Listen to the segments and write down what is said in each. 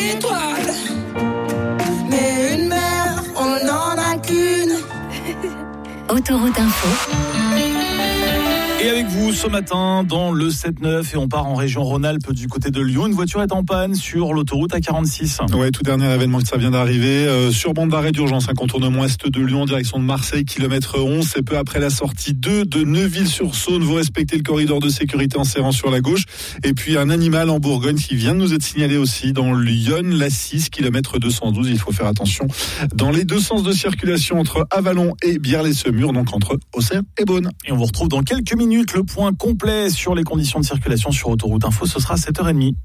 étoiles. Mais une mer, on n'en a qu'une. Autoroute Info. Et avec vous ce matin dans le 7-9 et on part en région Rhône-Alpes du côté de Lyon. Une voiture est en panne sur l'autoroute A46. Ouais, tout dernier événement que ça vient d'arriver. Sur bande d'arrêt d'urgence, un contournement est de Lyon, direction de Marseille, kilomètre 11. C'est peu après la sortie 2 de Neuville-sur-Saône. Vous respectez le corridor de sécurité en serrant sur la gauche. Et puis un animal en Bourgogne qui vient de nous être signalé aussi dans Lyon, la 6, kilomètre 212. Il faut faire attention dans les deux sens de circulation entre Avallon et Biarlay-Semur, donc entre Auxerre et Beaune. Et on vous retrouve dans quelques minutes. Le point complet sur les conditions de circulation sur Autoroute Info, ce sera 7h30.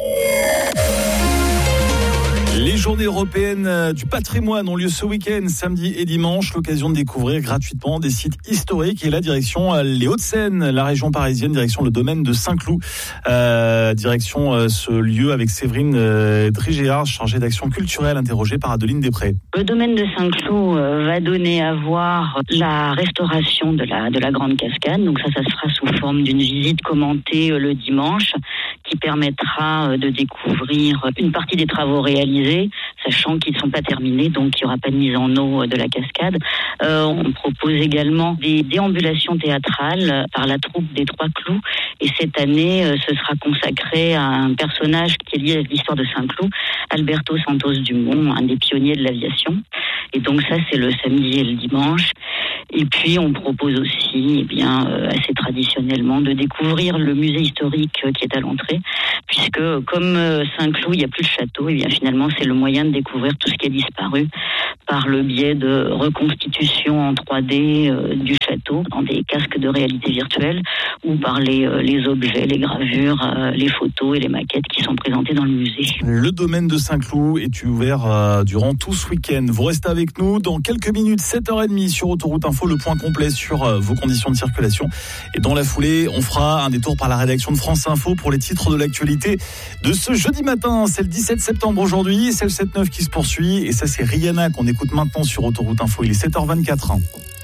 Les journées européennes du patrimoine ont lieu ce week-end, samedi et dimanche. L'occasion de découvrir gratuitement des sites historiques et la direction les Hauts-de-Seine, la région parisienne, direction le domaine de Saint-Cloud. Direction ce lieu avec Séverine Drigéard, chargée d'action culturelle, interrogée par Adeline Després. Le domaine de Saint-Cloud va donner à voir la restauration de la Grande Cascade. Donc ça se fera sous forme d'une visite commentée le dimanche qui permettra de découvrir une partie des travaux réalisés, sachant qu'ils ne sont pas terminés, donc il n'y aura pas de mise en eau de la cascade. On propose également des déambulations théâtrales par la troupe des Trois Clous. Et cette année, ce sera consacré à un personnage qui est lié à l'histoire de Saint-Cloud, Alberto Santos Dumont, un des pionniers de l'aviation. Et donc ça, c'est le samedi et le dimanche. Et puis, on propose aussi, assez traditionnellement, de découvrir le musée historique qui est à l'entrée, puisque comme Saint-Cloud, il n'y a plus de château, et bien finalement, c'est le moyen de découvrir tout ce qui a disparu par le biais de reconstitution en 3D du château, dans des casques de réalité virtuelle, ou par les objets, les gravures, les photos et les maquettes qui sont présentées dans le musée. Le domaine de Saint-Cloud est ouvert durant tout ce week-end. Vous restez avec nous dans quelques minutes, 7h30 sur Autoroute Info, le point complet sur vos conditions de circulation. Et dans la foulée, on fera un détour par la rédaction de France Info pour les titres de l'actualité de ce jeudi matin. C'est le 17 septembre aujourd'hui, c'est le 7-9 qui se poursuit. Et ça, c'est Rihanna qu'on écoute maintenant sur Autoroute Info. Il est 7h24.